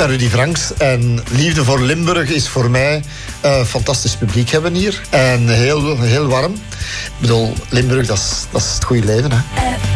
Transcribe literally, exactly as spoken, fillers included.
ben Rudy Franks en Liefde voor Limburg is voor mij uh, fantastisch publiek hebben hier. En heel, heel warm. Ik bedoel, Limburg, dat is, dat is het goede leven, hè.